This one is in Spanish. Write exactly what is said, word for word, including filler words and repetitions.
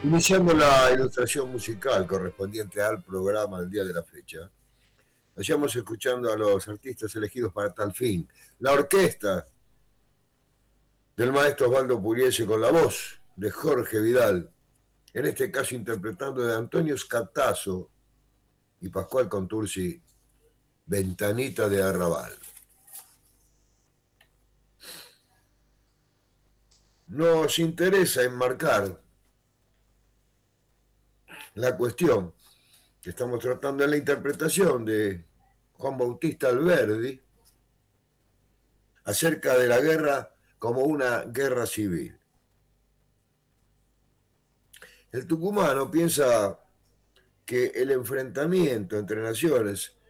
Iniciando la ilustración musical correspondiente al programa del día de la fecha, vayamos escuchando a los artistas elegidos para tal fin. La orquesta del maestro Osvaldo Pugliese con la voz de Jorge Vidal, en este caso interpretando de Antonio Scatazo y Pascual Contursi, Ventanita de Arrabal. Nos interesa enmarcar la cuestión que estamos tratando en la interpretación de Juan Bautista Alberdi acerca de la guerra como una guerra civil. El tucumano piensa que el enfrentamiento entre naciones